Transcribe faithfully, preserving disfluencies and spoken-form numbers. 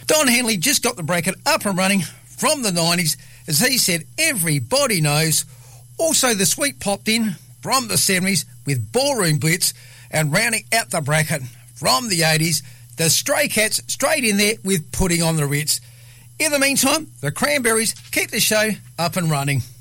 Don Henley just got the bracket up and running from the nineties. As he said, everybody knows. Also, the Sweet popped in from the seventies with Ballroom Blitz, and rounding out the bracket from the eighties, the Stray Cats straight in there with Putting on the Ritz. In the meantime, the Cranberries keep the show up and running.